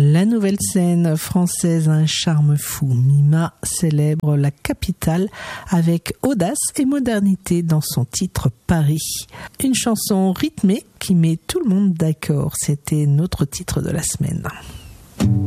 La nouvelle scène française a un charme fou. Mima célèbre la capitale avec audace et modernité dans son titre Paris. Une chanson rythmée qui met tout le monde d'accord. C'était notre titre de la semaine.